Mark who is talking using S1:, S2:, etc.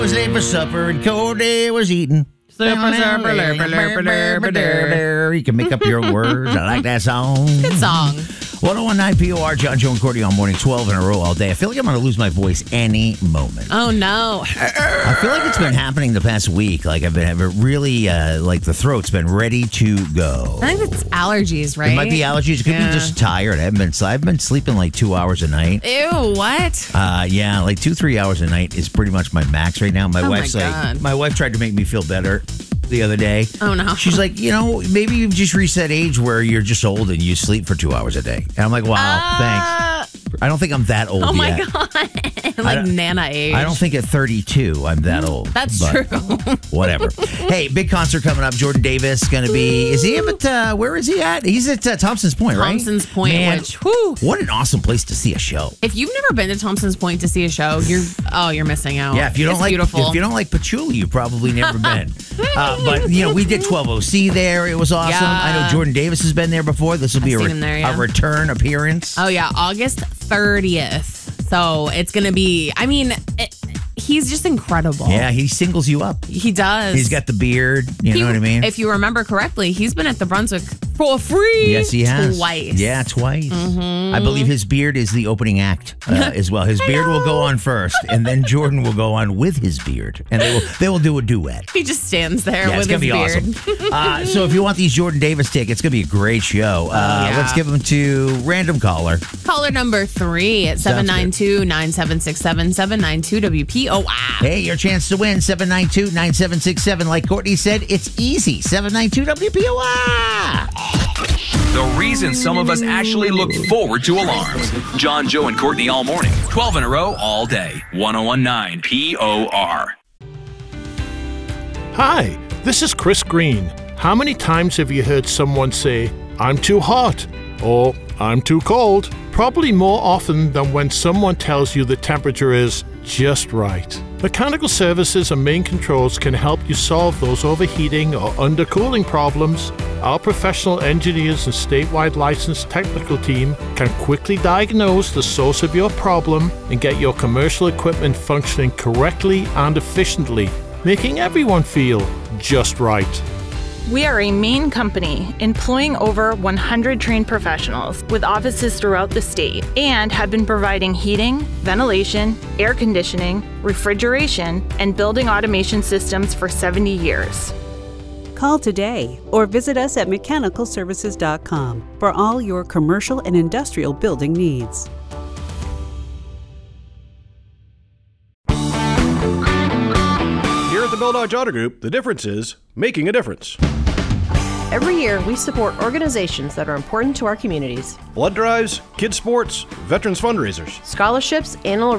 S1: Was late for supper and Cody was eating. You can make up your words. I like that song.
S2: Good song.
S1: 1019 POR, John, Joe, and Cordy all morning, 12 in a row all day. I feel like I'm going to lose my voice any moment.
S2: Oh, no.
S1: I feel like it's been happening the past week. Like I've been really, like the throat's been ready to go.
S2: I think it's allergies, right?
S1: It might be allergies. It could be just tired. I've been sleeping like 2 hours a night.
S2: Ew, what?
S1: Yeah, like 2-3 hours a night is pretty much my max right now. My wife's like, my wife tried to make me feel better the other day.
S2: Oh, no.
S1: She's like, maybe you've just reached that age where you're just old and you sleep for 2 hours a day. And I'm like, wow, thanks. I don't think I'm that old
S2: Oh,
S1: yet.
S2: my God. Like Nana age.
S1: I don't think at 32 I'm that old.
S2: That's true.
S1: Whatever. Hey, big concert coming up. Jordan Davis going to be, is he at, where is he at? He's at Thompson's Point, right?
S2: Thompson's Point,
S1: Man,
S2: which, whew.
S1: What an awesome place to see a show.
S2: If you've never been to Thompson's Point to see a show, you're missing out.
S1: Yeah, if you don't
S2: beautiful.
S1: If you don't like patchouli, you've probably never been. But we did 12OC there. It was awesome.
S2: Yeah.
S1: I know Jordan Davis has been there before. This will be a return appearance.
S2: Oh yeah, August 30th. So it's gonna be. I mean, he's just incredible.
S1: Yeah, he singles you up.
S2: He does.
S1: He's got the beard. You know what I mean?
S2: If you remember correctly, he's been at the Brunswick for free.
S1: Yes, he has.
S2: Twice.
S1: Yeah, twice.
S2: Mm-hmm.
S1: I believe his beard is the opening act as well. His beard will go on first, and then Jordan will go on with his beard, and they will do a duet.
S2: He just stands there with
S1: his beard.
S2: It's gonna
S1: be awesome. So if you want these Jordan Davis tickets, it's gonna be a great show. Let's give them to random caller.
S2: Caller number 3 at 792-9767, 792-WPOI.
S1: Hey, your chance to win, 792-9767. Like Courtney said, it's easy, 792-WPOI.
S3: The reason some of us actually look forward to alarms. John, Joe, and Courtney all morning. 12 in a row all day. 1019 POR.
S4: Hi, this is Chris Green. How many times have you heard someone say, I'm too hot, or I'm too cold? Probably more often than when someone tells you the temperature is just right. Mechanical Services and Main Controls can help you solve those overheating or undercooling problems. Our professional engineers and statewide licensed technical team can quickly diagnose the source of your problem and get your commercial equipment functioning correctly and efficiently, making everyone feel just right.
S5: We are a Maine company employing over 100 trained professionals with offices throughout the state and have been providing heating, ventilation, air conditioning, refrigeration, and building automation systems for 70 years.
S6: Call today or visit us at mechanicalservices.com for all your commercial and industrial building needs.
S7: Here at the Bell Dodge Auto Group, the difference is making a difference.
S8: Every year, we support organizations that are important to our communities.
S7: Blood drives, kids sports, veterans fundraisers.
S8: Scholarships, annual